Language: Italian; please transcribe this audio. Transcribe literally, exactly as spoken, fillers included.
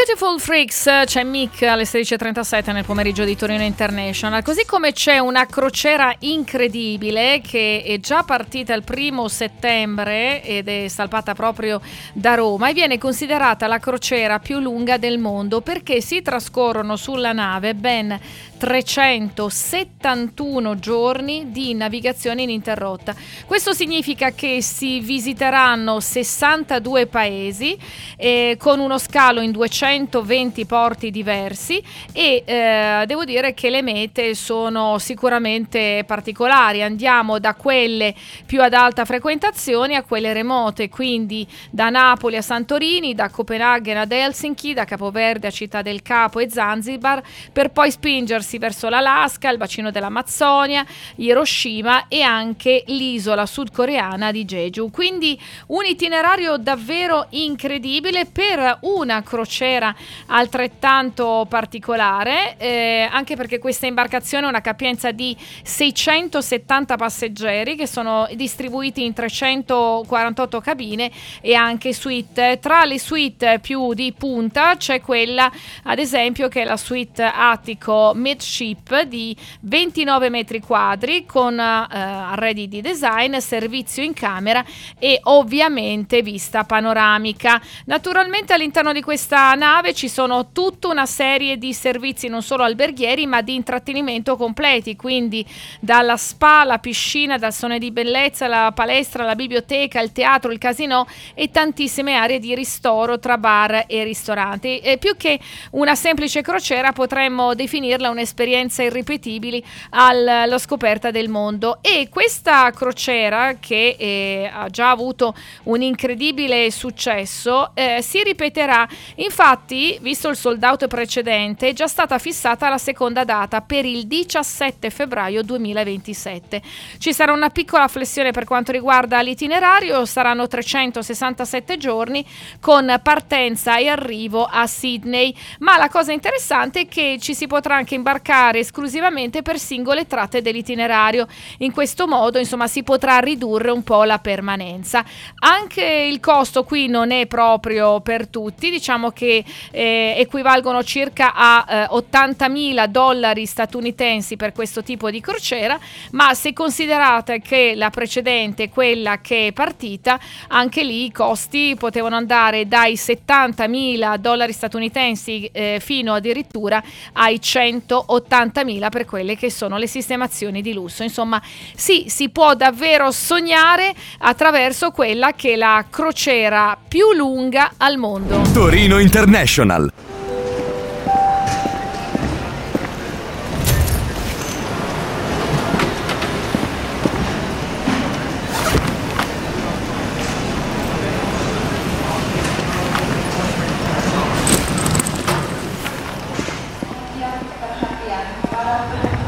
Beautiful Freaks, c'è Mick alle sedici e trentasette nel pomeriggio di Torino International, così come c'è una crociera incredibile che è già partita il primo settembre ed è salpata proprio da Roma e viene considerata la crociera più lunga del mondo perché si trascorrono sulla nave ben trecentosettantuno giorni di navigazione ininterrotta. Questo significa che si visiteranno sessantadue paesi eh, con uno scalo in duecentoventi porti diversi e eh, devo dire che le mete sono sicuramente particolari. Andiamo da quelle più ad alta frequentazione a quelle remote, quindi da Napoli a Santorini, da Copenaghen ad Helsinki, da Capoverde a Città del Capo e Zanzibar, per poi spingersi verso l'Alaska, il bacino dell'Amazzonia, Hiroshima e anche l'isola sudcoreana di Jeju. Quindi un itinerario davvero incredibile per una crociera altrettanto particolare, eh, anche perché questa imbarcazione ha una capienza di seicentosettanta passeggeri che sono distribuiti in trecentoquarantotto cabine e anche suite. Tra le suite più di punta c'è quella, ad esempio, che è la suite Attico Midship di ventinove metri quadri con eh, arredi di design, servizio in camera e ovviamente vista panoramica. Naturalmente all'interno di questa nave ci sono tutta una serie di servizi non solo alberghieri ma di intrattenimento completi, quindi dalla spa alla piscina, dal salone di bellezza, la palestra, la biblioteca, il teatro, il casino e tantissime aree di ristoro tra bar e ristoranti. E più che una semplice crociera potremmo definirla un'esperienza irripetibile alla scoperta del mondo. E questa crociera, che eh, ha già avuto un incredibile successo, eh, si ripeterà. Infatti, visto il sold out precedente, è già stata fissata la seconda data per il diciassette febbraio duemilaventisette. Ci sarà una piccola flessione per quanto riguarda l'itinerario, saranno trecentosessantasette giorni con partenza e arrivo a Sydney, ma la cosa interessante è che ci si potrà anche imbarcare esclusivamente per singole tratte dell'itinerario. In questo modo, insomma, si potrà ridurre un po' la permanenza. Anche il costo qui non è proprio per tutti, diciamo che eh, equivalgono circa a eh, ottantamila dollari statunitensi per questo tipo di crociera, ma se considerate che la precedente, quella che è partita, anche lì i costi potevano andare dai settantamila dollari statunitensi eh, fino addirittura ai centottantamila per quelle che sono le sistemazioni di lusso. Insomma, sì, si può davvero sognare attraverso quella che è la crociera più lunga al mondo. Torino International. Para